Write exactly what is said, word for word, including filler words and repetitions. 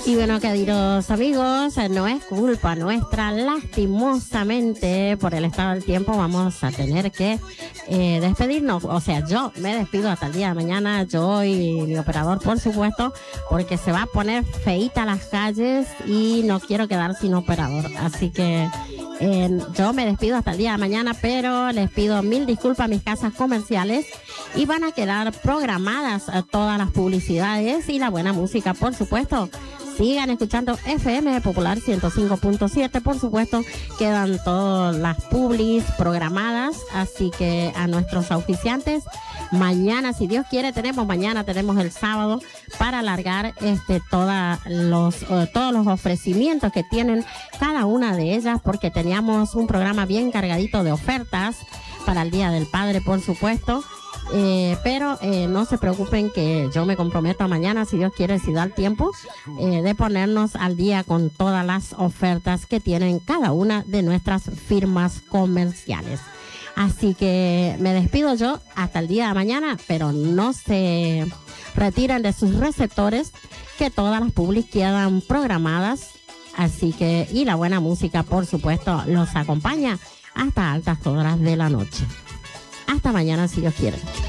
Y bueno, queridos amigos, no es culpa nuestra, lastimosamente por el estado del tiempo vamos a tener que eh, despedirnos. O sea, yo me despido hasta el día de mañana, yo y mi operador, por supuesto, porque se va a poner feíta las calles y no quiero quedar sin operador. Así que eh, yo me despido hasta el día de mañana, pero les pido mil disculpas a mis casas comerciales y van a quedar programadas todas las publicidades y la buena música, por supuesto. Sigan escuchando F M Popular ciento cinco punto siete, por supuesto, quedan todas las publis programadas, así que a nuestros auspiciantes, mañana, si Dios quiere, tenemos mañana, tenemos el sábado para alargar este toda los, uh, todos los ofrecimientos que tienen cada una de ellas, porque teníamos un programa bien cargadito de ofertas para el Día del Padre, por supuesto. Eh, pero eh, no se preocupen que yo me comprometo mañana, si Dios quiere, si da el tiempo, eh, de ponernos al día con todas las ofertas que tienen cada una de nuestras firmas comerciales. Así que me despido yo hasta el día de mañana, pero no se retiren de sus receptores, que todas las publics quedan programadas. Así que, y la buena música, por supuesto, los acompaña hasta altas horas de la noche. Hasta mañana, si Dios quiere.